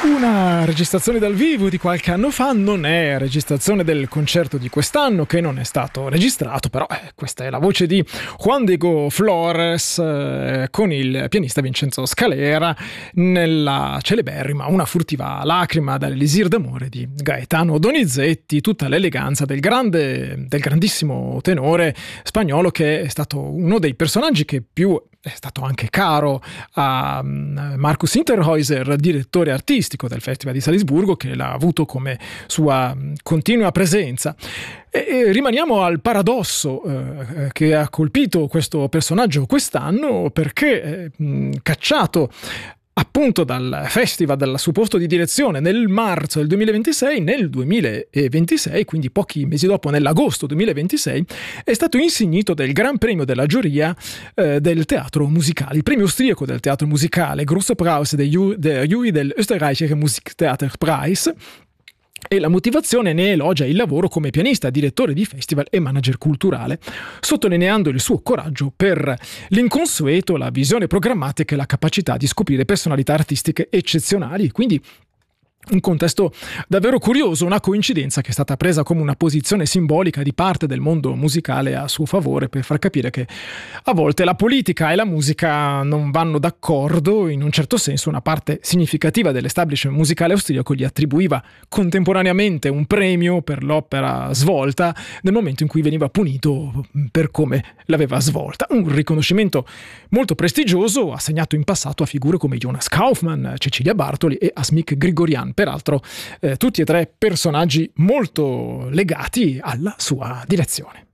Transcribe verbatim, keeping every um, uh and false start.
Una registrazione dal vivo di qualche anno fa, non è registrazione del concerto di quest'anno che non è stato registrato, però eh, questa è la voce di Juan Diego Flores eh, con il pianista Vincenzo Scalera nella celeberrima Una furtiva lacrima dall'elisir d'amore di Gaetano Donizetti, tutta l'eleganza del grande, del grandissimo tenore spagnolo, che è stato uno dei personaggi che più è stato anche caro a Markus Hinterhäuser, direttore artistico del Festival di Salisburgo, che l'ha avuto come sua continua presenza. E, e rimaniamo al paradosso eh, che ha colpito questo personaggio quest'anno, perché eh, cacciato appunto dal festival, dal suo posto di direzione nel marzo del duemilaventisei, nel duemilaventisei, quindi pochi mesi dopo, nell'agosto duemilaventisei, è stato insignito del Gran Premio della giuria eh, del teatro musicale, il premio austriaco del teatro musicale, Großer Preis der Jury del Österreichische Musiktheaterpreis. E la motivazione ne elogia il lavoro come pianista, direttore di festival e manager culturale, sottolineando il suo coraggio per l'inconsueto, la visione programmatica e la capacità di scoprire personalità artistiche eccezionali. Quindi un contesto davvero curioso, una coincidenza che è stata presa come una posizione simbolica di parte del mondo musicale a suo favore, per far capire che a volte la politica e la musica non vanno d'accordo. In un certo senso una parte significativa dell'establishment musicale austriaco gli attribuiva contemporaneamente un premio per l'opera svolta nel momento in cui veniva punito per come l'aveva svolta. Un riconoscimento molto prestigioso, assegnato in passato a figure come Jonas Kaufmann, Cecilia Bartoli e Asmik Grigorian. Peraltro eh, tutti e tre personaggi molto legati alla sua direzione.